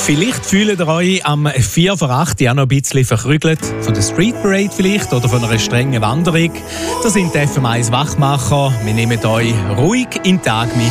Vielleicht fühlt ihr euch am 4 vor 8 ja noch ein bisschen verkrügelt. Von der Street Parade vielleicht oder von einer strengen Wanderung. Das sind die FM1 Wachmacher. Wir nehmen euch ruhig in den Tag mit